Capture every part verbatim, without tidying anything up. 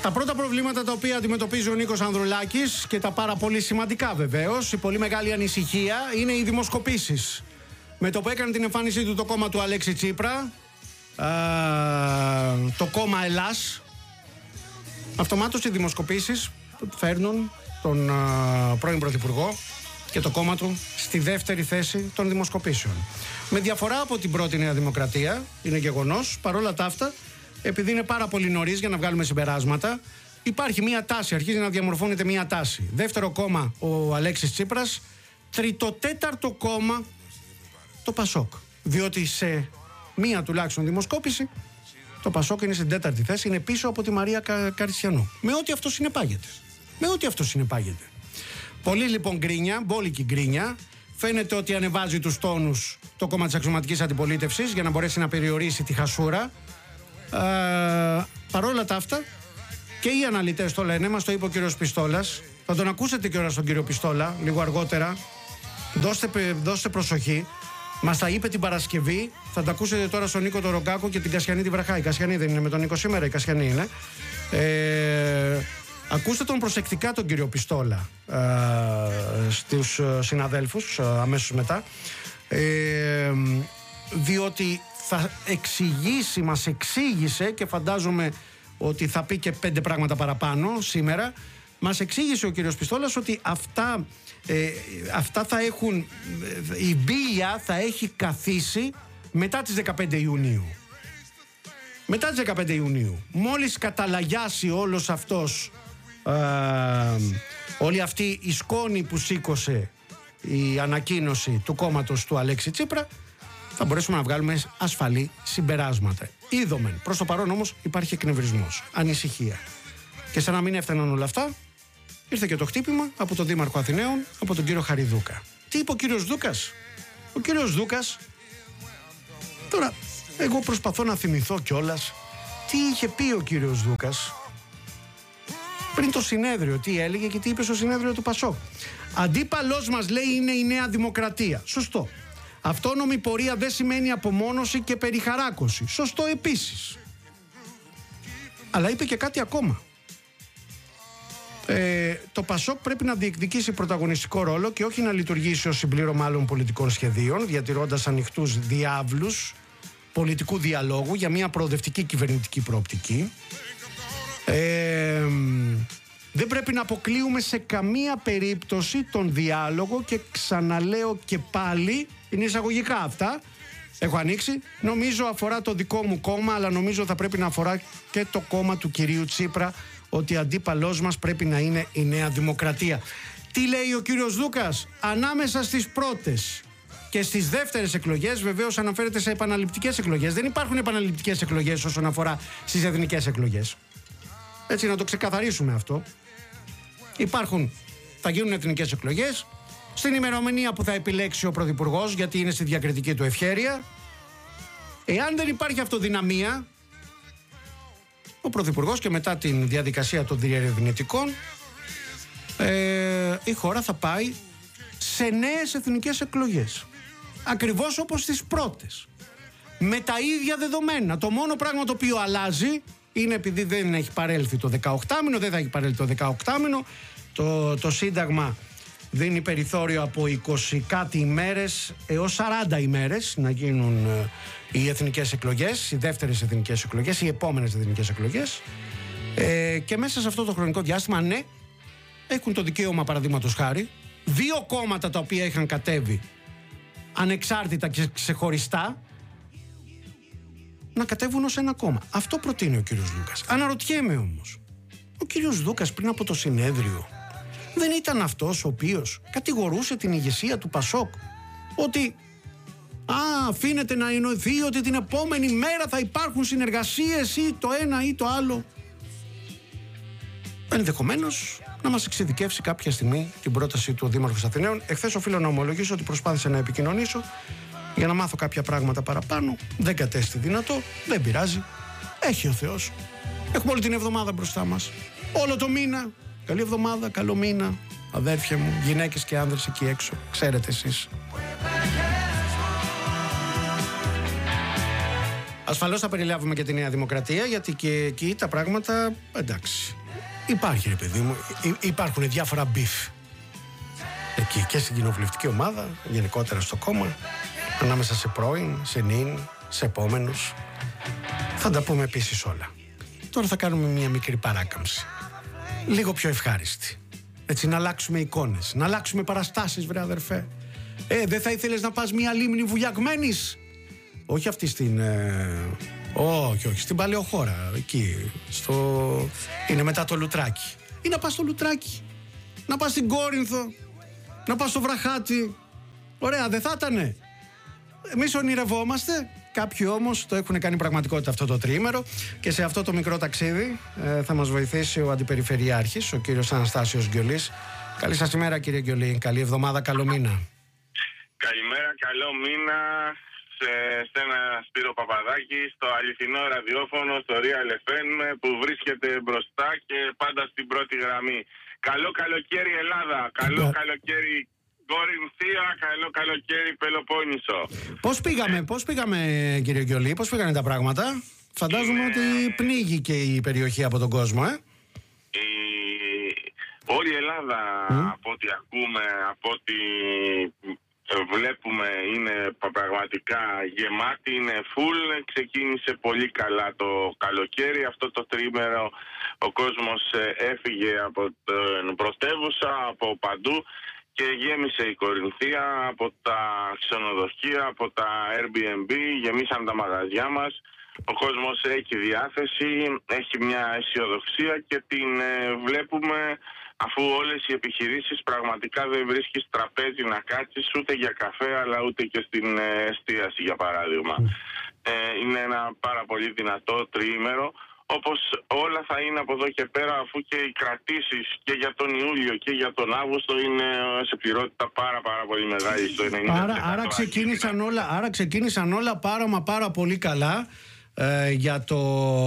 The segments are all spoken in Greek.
Τα πρώτα προβλήματα τα οποία αντιμετωπίζει ο Νίκος Ανδρουλάκης και τα πάρα πολύ σημαντικά βεβαίως, η πολύ μεγάλη ανησυχία είναι οι δημοσκοπήσεις. Με το που έκανε την εμφάνισή του το κόμμα του Αλέξη Τσίπρα, α, το κόμμα Ελλάς, αυτομάτως οι δημοσκοπήσεις φέρνουν τον α, πρώην Πρωθυπουργό και το κόμμα του στη δεύτερη θέση των δημοσκοπήσεων. Με διαφορά από την πρώτη Νέα Δημοκρατία, είναι γεγονός, παρόλα τα αυτά, επειδή είναι πάρα πολύ νωρίς για να βγάλουμε συμπεράσματα, υπάρχει μία τάση, αρχίζει να διαμορφώνεται μία τάση. Δεύτερο κόμμα ο Αλέξης Τσίπρας, τριτοτέταρτο κόμμα το Πασόκ. Διότι σε μία τουλάχιστον δημοσκόπηση το Πασόκ είναι στην τέταρτη θέση, είναι πίσω από τη Μαρία Κα... Καριστιανού. Με ό,τι αυτό συνεπάγεται. Με ό,τι αυτό συνεπάγεται. Πολύ λοιπόν γκρίνια, μπόλικη γκρίνια. Φαίνεται ότι ανεβάζει τους τόνους το κόμμα της αξιωματικής αντιπολίτευσης για να μπορέσει να περιορίσει τη χασούρα. Ε, παρόλα τα αυτά και οι αναλυτές το λένε, μας το είπε ο κύριος Πιστόλας. Θα τον ακούσετε και ώρα τον κύριο Πιστόλα λίγο αργότερα. Δώστε, δώστε προσοχή. Μας τα είπε την Παρασκευή. Θα τα ακούσετε τώρα στον Νίκο Τορογκάκο και την Κασιανή τη Βραχά. Η Κασιανή δεν είναι με τον Νίκο σήμερα, η Κασιανή είναι. Ε, ακούστε τον προσεκτικά τον κύριο Πιστόλα ε, στους συναδέλφους ε, αμέσως μετά. Ε, διότι θα εξηγήσει, μας εξήγησε και φαντάζομαι ότι θα πει και πέντε πράγματα παραπάνω σήμερα. Μας εξήγησε ο κύριος Πιστόλας ότι αυτά, ε, αυτά θα έχουν, ε, η μπίλια θα έχει καθίσει μετά τις δεκαπέντε Ιουνίου. Μετά τις δεκαπέντε Ιουνίου. Μόλις καταλαγιάσει όλος αυτός, ε, όλη αυτή η σκόνη που σήκωσε η ανακοίνωση του κόμματος του Αλέξη Τσίπρα, θα μπορέσουμε να βγάλουμε ασφαλή συμπεράσματα. Είδομεν. Προς το παρόν όμως υπάρχει εκνευρισμός, ανησυχία. Και σαν να μην έφταναν όλα αυτά, ήρθε και το χτύπημα από τον Δήμαρχο Αθηναίων, από τον κύριο Χαριδούκα. Τι είπε ο κύριος Δούκας? Ο κύριος Δούκας, τώρα εγώ προσπαθώ να θυμηθώ κιόλας τι είχε πει ο κύριος Δούκας πριν το συνέδριο, τι έλεγε και τι είπε στο συνέδριο του Πασόκ. Αντίπαλός μας, λέει, είναι η Νέα Δημοκρατία. Σωστό. Αυτόνομη πορεία δεν σημαίνει απομόνωση και περιχαράκωση. Σωστό επίσης. Αλλά είπε και κάτι ακόμα. Ε, το Πασόκ πρέπει να διεκδικήσει πρωταγωνιστικό ρόλο και όχι να λειτουργήσει ως συμπλήρωμα άλλων πολιτικών σχεδίων, διατηρώντας ανοιχτούς διάβλους πολιτικού διαλόγου για μια προοδευτική κυβερνητική προοπτική. Ε, δεν πρέπει να αποκλείουμε σε καμία περίπτωση τον διάλογο και ξαναλέω και πάλι, είναι εισαγωγικά αυτά, έχω ανοίξει, νομίζω αφορά το δικό μου κόμμα, αλλά νομίζω θα πρέπει να αφορά και το κόμμα του κυρίου Τσίπρα, ότι αντίπαλός μας πρέπει να είναι η Νέα Δημοκρατία. Τι λέει ο κύριος Δούκας? Ανάμεσα στις πρώτες και στις δεύτερες εκλογές, βεβαίως αναφέρεται σε επαναληπτικές εκλογές. Δεν υπάρχουν επαναληπτικές εκλογές όσον αφορά στις εθνικές εκλογές. Έτσι να το ξεκαθαρίσουμε αυτό. Υπάρχουν, θα γίνουν εθνικές εκλογές στην ημερομηνία που θα επιλέξει ο Πρωθυπουργός, γιατί είναι στη διακριτική του ευχέρεια. Εάν δεν υπάρχει αυτοδυναμία, ο Πρωθυπουργός και μετά την διαδικασία των διερευνητικών, ε, η χώρα θα πάει σε νέες εθνικές εκλογές. Ακριβώς όπως στις πρώτες. Με τα ίδια δεδομένα. Το μόνο πράγμα το οποίο αλλάζει είναι επειδή δεν έχει παρέλθει το δεκαοκτάμηνο, δεν θα έχει παρέλθει το δεκαοκτάμηνο. Το, το Σύνταγμα δίνει περιθώριο από είκοσι κάτι ημέρες έως σαράντα ημέρες να γίνουν ε, οι εθνικές εκλογές, οι δεύτερες εθνικές εκλογές, οι επόμενες εθνικές εκλογές. Ε, και μέσα σε αυτό το χρονικό διάστημα, ναι, έχουν το δικαίωμα, παραδείγματος χάρη, δύο κόμματα τα οποία είχαν κατέβει ανεξάρτητα και ξεχωριστά, να κατέβουν ως ένα κόμμα. Αυτό προτείνει ο κύριος Δούκας. Αναρωτιέμαι όμως, ο κύριος Δούκας πριν από το συνέδριο δεν ήταν αυτός ο οποίος κατηγορούσε την ηγεσία του Πασόκ ότι α, αφήνεται να εννοηθεί ότι την επόμενη μέρα θα υπάρχουν συνεργασίες ή το ένα ή το άλλο? Ενδεχομένως να μας εξειδικεύσει κάποια στιγμή την πρόταση του Δήμαρχου Αθηναίων. Εχθές οφείλω να ομολογήσω ότι προσπάθησα να επικοινωνήσω για να μάθω κάποια πράγματα παραπάνω. Δεν κατέστη δυνατό, δεν πειράζει. Έχει ο Θεός. Έχουμε όλη την εβδομάδα μπροστά μας. Όλο το μήνα. Καλή εβδομάδα, καλό μήνα, αδέρφια μου, γυναίκες και άνδρες εκεί έξω. Ξέρετε εσείς. Ασφαλώς θα περιλάβουμε και τη Νέα Δημοκρατία, γιατί και εκεί τα πράγματα, εντάξει, υπάρχει ρε παιδί μου, υπάρχουν διάφορα μπιφ εκεί και στην κοινοβουλευτική ομάδα, γενικότερα στο κόμμα, ανάμεσα σε πρώην, σε νυν, σε επόμενους. Θα τα πούμε επίσης όλα. Τώρα θα κάνουμε μια μικρή παράκαμψη, λίγο πιο ευχάριστη, έτσι, να αλλάξουμε εικόνες, να αλλάξουμε παραστάσεις, βρε αδερφέ. Ε, δεν θα ήθελες να πας μια λίμνη βουλιαγμένης? Όχι αυτή στην... Ε, όχι, όχι, στην Παλαιοχώρα, εκεί, στο... είναι μετά το Λουτράκι. Ή να πας στο Λουτράκι, να πας στην Κόρινθο, να πας στο Βραχάτι. Ωραία, δεν θα ήτανε? Εμείς ονειρευόμαστε, κάποιοι όμως το έχουν κάνει πραγματικότητα αυτό το τριήμερο, και σε αυτό το μικρό ταξίδι ε, θα μας βοηθήσει ο Αντιπεριφερειάρχης, ο κύριος Αναστάσιος Γκιολής. Καλή σας ημέρα, κύριε Γκιολή, καλή εβδομάδα, καλό μήνα. Καλημέρα, καλό μήνα σε ένα Σπύρο Παπαδάκη, στο αληθινό ραδιόφωνο, στο Real εφ εμ, που βρίσκεται μπροστά και πάντα στην πρώτη γραμμή. Καλό καλοκαίρι Ελλάδα, καλό καλοκαίρι Κορινθία, καλό καλοκαίρι Πελοπόννησο. Πώς πήγαμε, πώς πήγαμε κύριε Γκιολή, πώς πήγανε τα πράγματα? Φαντάζομαι Είναι... ότι πνίγει και η περιοχή από τον κόσμο, ε? Η... Όλη η Ελλάδα, mm. από ό,τι ακούμε, από ό,τι βλέπουμε, είναι πραγματικά γεμάτη, είναι full. Ξεκίνησε πολύ καλά το καλοκαίρι. Αυτό το τρίμερο ο κόσμος έφυγε από την πρωτεύουσα, από παντού, και γέμισε η Κορινθία, από τα ξενοδοχεία, από τα Airbnb, γεμίσαν τα μαγαζιά μας. Ο κόσμος έχει διάθεση, έχει μια αισιοδοξία και την βλέπουμε, αφού όλες οι επιχειρήσεις πραγματικά δεν βρίσκεις τραπέζι να κάτσεις ούτε για καφέ, αλλά ούτε και στην εστίαση, για παράδειγμα. Ε, είναι ένα πάρα πολύ δυνατό τριήμερο, όπως όλα θα είναι από εδώ και πέρα, αφού και οι κρατήσεις και για τον Ιούλιο και για τον Αύγουστο είναι σε πληρότητα πάρα πάρα πολύ μεγάλη, στο ενενήντα τοις εκατό. Άρα, άρα, ξεκίνησαν όλα, άρα ξεκίνησαν όλα πάρα μα πάρα πολύ καλά. Ε, για, το,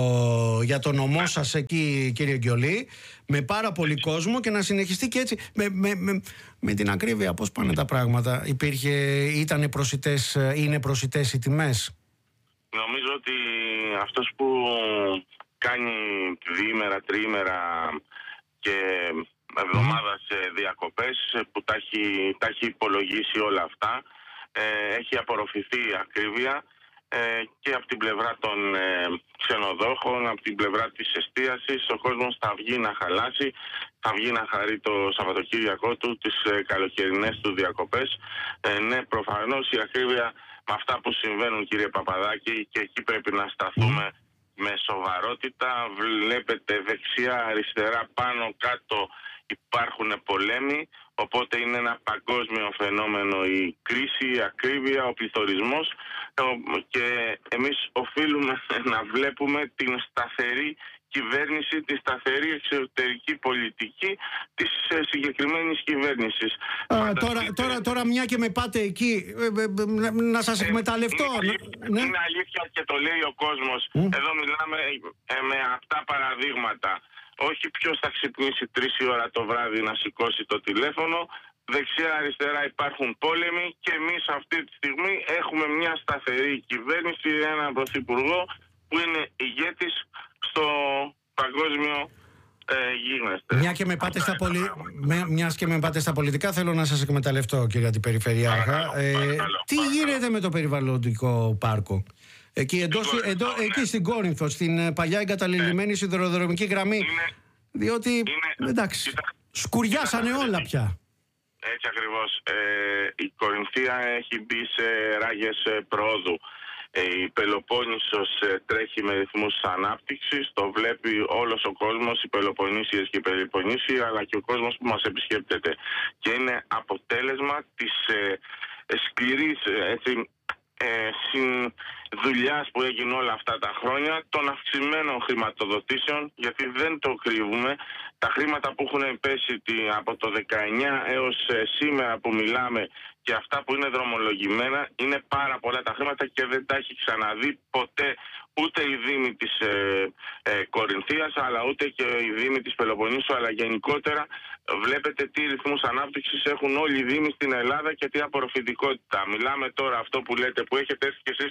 για το νομό σας εκεί, κύριε Γκιολή, με πάρα πολύ κόσμο, και να συνεχιστεί και έτσι. Με, με, με, με την ακρίβεια, πώς πάνε τα πράγματα? Υπήρχε, ήτανε προσιτές, είναι προσιτές οι τιμές? Νομίζω ότι αυτός που κάνει διήμερα, τριήμερα και εβδομάδα σε διακοπές, που τα έχει, τα έχει υπολογίσει όλα αυτά, ε, έχει απορροφηθεί η ακρίβεια. Ε, και από την πλευρά των ε, ξενοδόχων, από την πλευρά της εστίασης, ο κόσμος θα βγει να χαλάσει, θα βγει να χαρεί το Σαββατοκύριακό του, τις ε, καλοκαιρινές του διακοπές. Ε, ναι, προφανώς η ακρίβεια, με αυτά που συμβαίνουν, κύριε Παπαδάκη, και εκεί πρέπει να σταθούμε με σοβαρότητα. Βλέπετε δεξιά, αριστερά, πάνω, κάτω υπάρχουν πολέμοι, οπότε είναι ένα παγκόσμιο φαινόμενο η κρίση, η ακρίβεια, ο πληθωρισμός, και εμείς οφείλουμε να βλέπουμε την σταθερή κυβέρνηση, τη σταθερή εξωτερική πολιτική της συγκεκριμένης κυβέρνησης. Α, τώρα, τώρα, τώρα μια και με πάτε εκεί, να σας εκμεταλλευτώ. Ε, είναι, αλήθεια, ναι. είναι αλήθεια και το λέει ο κόσμος. Mm. Εδώ μιλάμε με αυτά παραδείγματα. Όχι ποιος θα ξυπνήσει τρεις η ώρα το βράδυ να σηκώσει το τηλέφωνο. Δεξιά αριστερά υπάρχουν πόλεμοι, και εμείς αυτή τη στιγμή έχουμε μια σταθερή κυβέρνηση, έναν πρωθυπουργό που είναι ηγέτης στο παγκόσμιο ε, γίγνεσθε. Μια και με πάτε στα πολι... Μιας και με πάτε στα πολιτικά, θέλω να σας εκμεταλλευτώ, κύριε Αντιπεριφερειάρχα. Παρακαλώ, ε, παρακαλώ, τι παρακαλώ. γίνεται με το περιβαλλοντικό πάρκο? Εκεί, εντός, Κόρινθο, εδώ, ναι. εκεί στην Κόρινθο, στην παλιά εγκαταλελειμμένη ναι. σιδηροδρομική γραμμή. Είναι, διότι, είναι, εντάξει, κοίτα, σκουριάσανε κοίτα, όλα πια. Έτσι ακριβώς. Ε, η Κορινθία έχει μπει σε ράγες προόδου. Ε, η Πελοπόννησος ε, τρέχει με ρυθμούς ανάπτυξης, το βλέπει όλος ο κόσμος, οι Πελοποννήσιες και οι Πελοποννήσιοι, αλλά και ο κόσμος που μας επισκέπτεται. Και είναι αποτέλεσμα της ε, ε, σκληρής ε, έτσι, ε, συν δουλειάς που έγινε όλα αυτά τα χρόνια, των αυξημένων χρηματοδοτήσεων, γιατί δεν το κρύβουμε. Τα χρήματα που έχουν πέσει από το δεκαεννιά έως σήμερα που μιλάμε, και αυτά που είναι δρομολογημένα, είναι πάρα πολλά τα χρήματα και δεν τα έχει ξαναδεί ποτέ ούτε η Δήμη της ε, ε, Κορινθίας, αλλά ούτε και η Δήμη της Πελοποννήσου, αλλά γενικότερα βλέπετε τι ρυθμούς ανάπτυξης έχουν όλοι οι Δήμοι στην Ελλάδα και τι απορροφητικότητα. Μιλάμε τώρα αυτό που λέτε, που έχετε έρθει και εσείς, κατ' επανάληψη,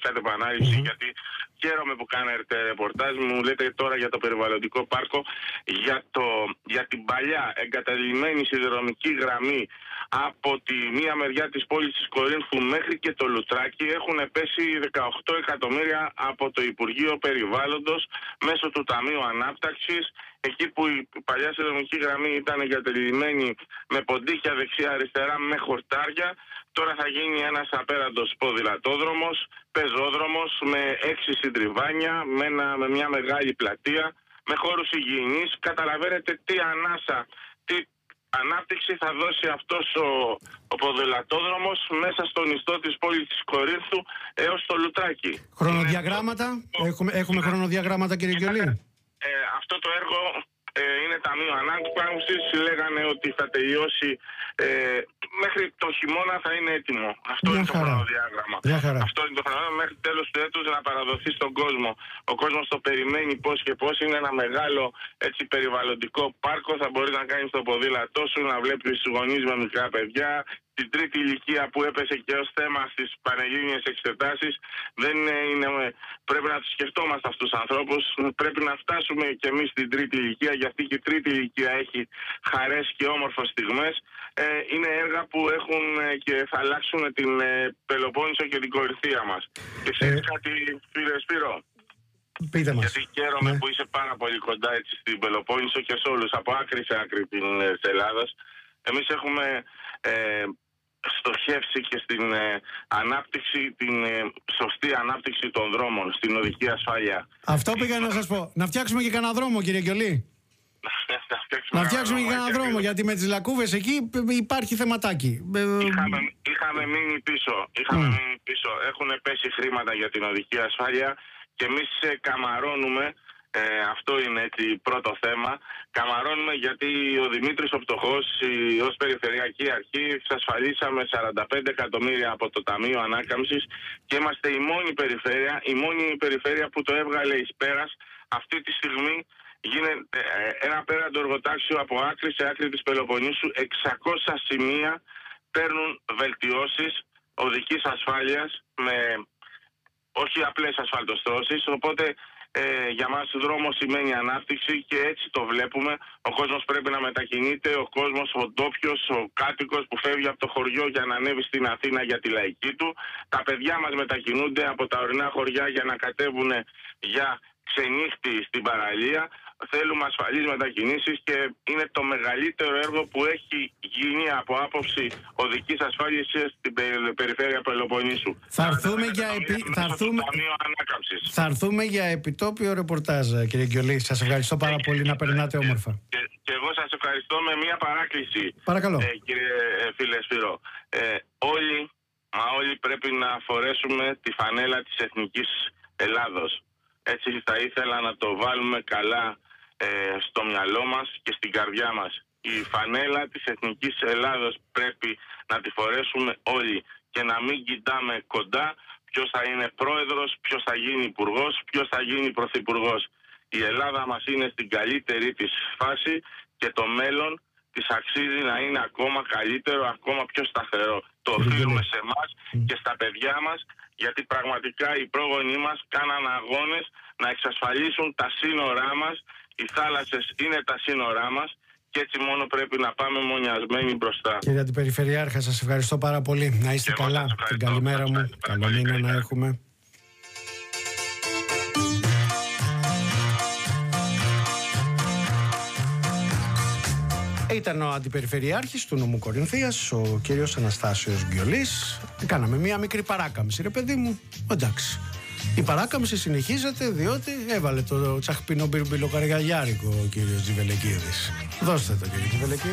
ανάλυση, mm-hmm. γιατί χαίρομαι που κάνετε ρεπορτάζ. Μου λέτε τώρα για το περιβαλλοντικό πάρκο, για, το, για την παλιά εγκαταλειμμένη σιδηροδρομική γραμμή από τη μία μεριά της πόλης της Κορίνθου μέχρι και το Λουτράκι. Έχουν πέσει δεκαοκτώ εκατομμύρια από το Υπουργείο Περιβάλλοντος μέσω του Ταμείου Ανάπτυξης. Εκεί που η παλιά σιδηροδρομική γραμμή ήταν εγκαταλειμμένη με ποντίκια δεξιά-αριστερά με χορτάρια, τώρα θα γίνει ένας απέραντος ποδηλατόδρομος, πεζόδρομος με έξι συντριβάνια, με, ένα, με μια μεγάλη πλατεία, με χώρους υγιεινής. Καταλαβαίνετε τι ανάσα, τι ανάπτυξη θα δώσει αυτός ο, ο ποδηλατόδρομος μέσα στον ιστό της πόλης της Κορίνθου έως το Λουτράκι. Χρονοδιαγράμματα, είναι... έχουμε, έχουμε χρονοδιαγράμματα κύριε Γκιολή. Ε, αυτό το έργο ε, είναι ταμείο ανάπτυξης. Λέγανε ότι θα τελειώσει ε, μέχρι το χειμώνα, θα είναι έτοιμο. Αυτό Μια είναι χαρά. το χρονοδιάγραμμα. Αυτό είναι το χρονοδιάγραμμα. Μέχρι τέλος του έτους να παραδοθεί στον κόσμο. Ο κόσμος το περιμένει πώς και πώς. Είναι ένα μεγάλο έτσι, περιβαλλοντικό πάρκο. Θα μπορεί να κάνει το ποδήλατό σου, να βλέπει τους γονείς με μικρά παιδιά. Την τρίτη ηλικία που έπεσε και ως θέμα στις πανελλήνιες εξετάσεις, δεν είναι, πρέπει να τους σκεφτόμαστε αυτούς τους ανθρώπους. Πρέπει να φτάσουμε και εμείς στην τρίτη ηλικία, γιατί και η τρίτη ηλικία έχει χαρές και όμορφες στιγμές. Ε, είναι έργα που έχουν και θα αλλάξουν την ε, Πελοπόννησο και την Κορινθία μας. Και ξέρεις ε... κάτι, φίλε Σπύρο? Πείτε μας. Γιατί χαίρομαι ναι. που είσαι πάρα πολύ κοντά έτσι, στην Πελοπόννησο και σε όλους, από άκρη σε άκρη της Ελλάδας. Εμείς έχουμε ε, στοχεύσει και στην ε, ανάπτυξη, την ε, σωστή ανάπτυξη των δρόμων, στην οδική ασφάλεια. Αυτό πήγα να σας πω. Να φτιάξουμε και κανένα δρόμο, κύριε Γκιολή. Να φτιάξουμε και κανένα δρόμο, γιατί με τις λακκούβες εκεί υπάρχει θεματάκι. Είχαμε, είχαμε μείνει πίσω. Είχαμε mm. μείνει πίσω. Έχουν πέσει χρήματα για την οδική ασφάλεια και εμείς καμαρώνουμε. Ε, αυτό είναι έτσι πρώτο θέμα. Καμαρώνουμε γιατί ο Δημήτρης ο Πτωχός ως Περιφερειακή Αρχή εξασφαλίσαμε σαράντα πέντε εκατομμύρια από το Ταμείο Ανάκαμψης και είμαστε η μόνη περιφέρεια, η μόνη περιφέρεια που το έβγαλε εις πέρας. Αυτή τη στιγμή γίνεται ένα πέραντο εργοτάξιο από άκρη σε άκρη της Πελοποννήσου. εξακόσια σημεία παίρνουν βελτιώσεις οδικής ασφάλειας με όχι απλές ασφαλτοστρώσεις, οπότε Ε, για μας δρόμος σημαίνει ανάπτυξη και έτσι το βλέπουμε. Ο κόσμος πρέπει να μετακινείται, ο κόσμος, ο ντόπιος, ο κάτοικος που φεύγει από το χωριό για να ανέβει στην Αθήνα για τη λαϊκή του. Τα παιδιά μας μετακινούνται από τα ορεινά χωριά για να κατέβουν για ξενύχτη στην παραλία. Θέλουμε ασφαλείς μετακινήσεις και είναι το μεγαλύτερο έργο που έχει γίνει από άποψη οδικής ασφάλειας στην περιφέρεια Πελοποννήσου. Θα έρθουμε για, επί... θα έρθουμε... θα έρθουμε για επιτόπιο ρεπορτάζ, κύριε Γκιολή. Σας ευχαριστώ πάρα πολύ, να περνάτε όμορφα. Και, και εγώ σας ευχαριστώ με μια παράκληση. Παρακαλώ. Ε, κύριε φίλε Σπύρο, ε, όλοι, μα όλοι πρέπει να φορέσουμε τη φανέλα της Εθνικής Ελλάδος. Έτσι θα ήθελα να το βάλουμε καλά ε, στο μυαλό μας και στην καρδιά μας. Η φανέλα της Εθνικής Ελλάδος πρέπει να τη φορέσουμε όλοι και να μην κοιτάμε κοντά ποιος θα είναι πρόεδρος, ποιος θα γίνει υπουργός, ποιος θα γίνει πρωθυπουργός. Η Ελλάδα μας είναι στην καλύτερη της φάση και το μέλλον της αξίζει να είναι ακόμα καλύτερο, ακόμα πιο σταθερό. Το οφείλουμε σε εμάς και στα παιδιά μας, γιατί πραγματικά οι πρόγονοι μας κάναν αγώνες να εξασφαλίσουν τα σύνορά μας. Οι θάλασσες είναι τα σύνορά μας και έτσι μόνο πρέπει να πάμε μονιασμένοι μπροστά. Κύριε Αντιπεριφερειάρχα, σας ευχαριστώ πάρα πολύ. Να είστε και καλά. Την καλημέρα μου. Καλό μήνα να έχουμε. Ήταν ο Αντιπεριφερειάρχης του νομού Κορινθίας, ο κύριος Αναστάσιος Γκιολής. Κάναμε μία μικρή παράκαμψη, ρε παιδί μου. Εντάξει. Η παράκαμψη συνεχίζεται διότι έβαλε το τσαχπινό μπιρμπιλοκαργαλιάρικο ο κύριος Τζιβελεκίδης. Δώστε το, κύριε Τζιβελεκίδη.